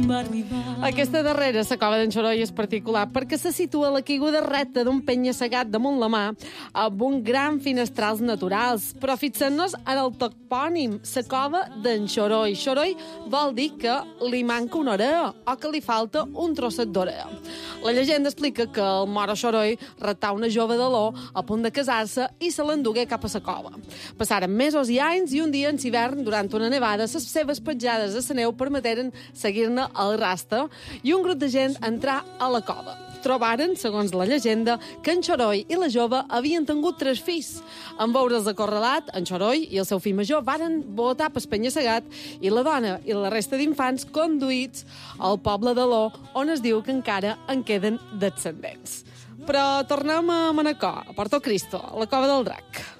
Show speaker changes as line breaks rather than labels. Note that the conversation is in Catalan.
Aquesta darrera, la cova d'en Xoroi, és particular perquè se situa a la caiguda recta d'un penya-segat damunt la mà amb un gran finestrals naturals. Però fixem-nos en el topònim, la cova d'en Xoroi. Xoroi vol dir que li manca una orella o que li falta un trosset d'orella. La llegenda explica que el moro Xoroi retà una jove de l'O a punt de casar-se i se l'endugué cap a la cova. Passaren mesos i anys i un dia en hivern, durant una nevada, les seves petjades a la neu permeteren seguir-ne el rastre i un grup de gent entrà a la cova. Trobaren, segons la llegenda, que en Xoroi i la jove havien tingut 3 fills. En veure'ls acorralat, en Xoroi i el seu fill major varen botar pel penya-segat i la dona i la resta d'infants conduïts al poble de l'O, on es diu que encara en queden descendents. Però tornem a Manacor, a Porto Cristo, a la Cova del Drac.